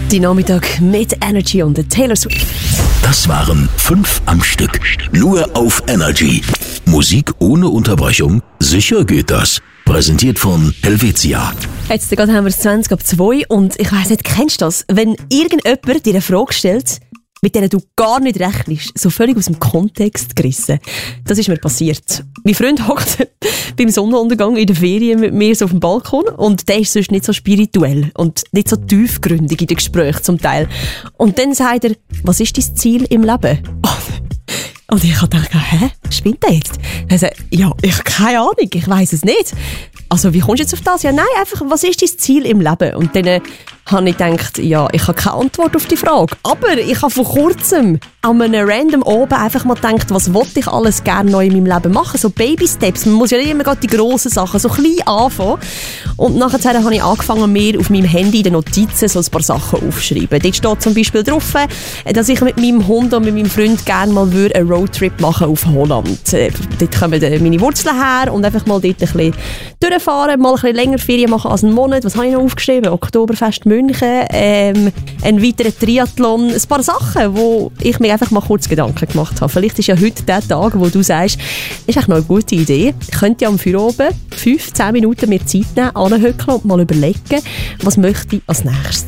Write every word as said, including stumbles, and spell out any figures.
Die Nachmittag mit Energy und der Taylor Swift. Das waren fünf am Stück. Nur auf Energy. Musik ohne Unterbrechung? Sicher geht das. Präsentiert von Helvetia. Jetzt gerade haben wir es zwanzig ab zwei und ich weiss nicht, kennst du das? Wenn irgendjemand dir eine Frage stellt, mit der du gar nicht rechnest, so völlig aus dem Kontext gerissen. Das ist mir passiert. Mein Freund hockt beim Sonnenuntergang in der Ferien mit mir so auf dem Balkon und der ist sonst nicht so spirituell und nicht so tiefgründig in den Gesprächen zum Teil. Und dann sagt er, was ist dein Ziel im Leben? Und ich habe gedacht, hä, spinnt der jetzt? Er sagt, ja, ich habe keine Ahnung, ich weiss es nicht. Also, wie kommst du jetzt auf das? Ja, nein, einfach, was ist dein Ziel im Leben? Und dann äh, habe ich gedacht, ja, ich habe keine Antwort auf die Frage. Aber ich habe vor kurzem an einem random oben einfach mal gedacht, was wollte ich alles gerne neu in meinem Leben machen? So Baby-Steps. Man muss ja nicht immer gerade die grossen Sachen, so klein anfangen. Und nachher habe ich angefangen, mir auf meinem Handy in den Notizen so ein paar Sachen aufzuschreiben. Dort steht zum Beispiel drauf, dass ich mit meinem Hund und mit meinem Freund gerne mal einen Roadtrip machen auf Holland. Äh, dort kommen meine Wurzeln her und einfach mal dort ein bisschen durchfahren, mal ein bisschen länger Ferien machen als einen Monat. Was habe ich noch aufgeschrieben? Oktoberfest München, ähm, ein weiterer Triathlon, ein paar Sachen, wo ich mir einfach mal kurz Gedanken gemacht habe. Vielleicht ist ja heute der Tag, wo du sagst, ist echt noch eine gute Idee. Ich könnte ja am Feierabend fünf, zehn Minuten mir Zeit nehmen, anhöckeln und mal überlegen, was möchte ich als nächstes.